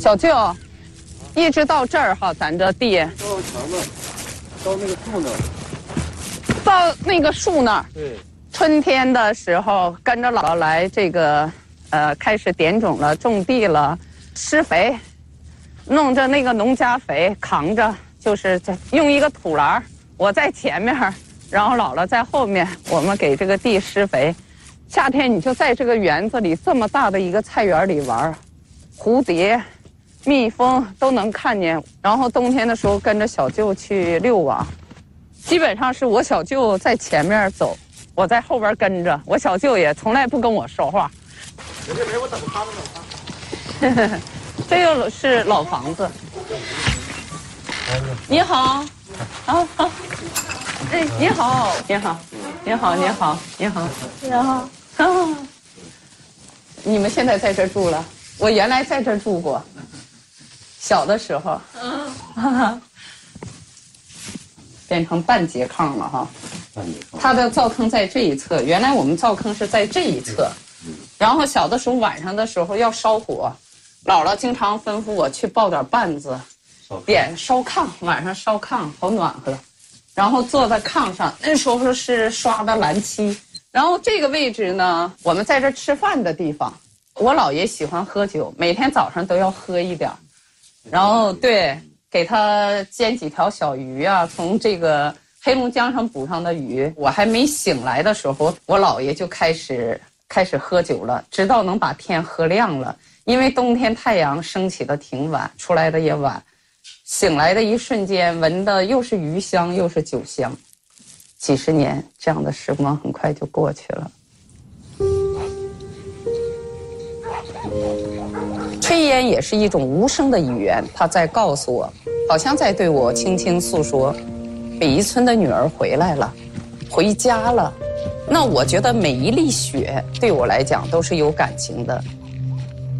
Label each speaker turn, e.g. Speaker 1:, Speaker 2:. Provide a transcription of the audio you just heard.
Speaker 1: 小舅，一直到这儿哈，咱这地。
Speaker 2: 到墙那儿，到那个树那儿。
Speaker 1: 到那个树那儿。
Speaker 2: 对。
Speaker 1: 春天的时候，跟着姥姥来这个，开始点种了，种地了，施肥，弄着那个农家肥，扛着，就是用一个土篮，我在前面，然后姥姥在后面，我们给这个地施肥。夏天你就在这个园子里这么大的一个菜园里玩，蝴蝶、蜜蜂都能看见。然后冬天的时候跟着小舅去遛网，基本上是我小舅在前面走，我在后边跟着。我小舅也从来不跟我说话。
Speaker 2: 没我等他们等他。
Speaker 1: 这个是老房子。你好，啊好，哎你好，你好，你好，你好，你好，你好。啊，你们现在在这住了？我原来在这住过，小的时候，变成半截炕了哈。它的灶坑在这一侧，原来我们灶坑是在这一侧。然后小的时候晚上的时候要烧火，姥姥经常吩咐我去抱点绊子，点烧炕，晚上烧炕好暖和。然后坐在炕上，那时候是刷的蓝漆。然后这个位置呢，我们在这吃饭的地方。我姥爷喜欢喝酒，每天早上都要喝一点，然后对，给他煎几条小鱼啊，从这个黑龙江上捕上的鱼。我还没醒来的时候，我姥爷就开始喝酒了，直到能把天喝亮了。因为冬天太阳升起的挺晚，出来的也晚，醒来的一瞬间闻的又是鱼香又是酒香。几十年这样的时光很快就过去了。炊烟也是一种无声的语言，它在告诉我，好像在对我轻轻诉说，北宜村的女儿回来了，回家了。那我觉得每一粒雪对我来讲都是有感情的。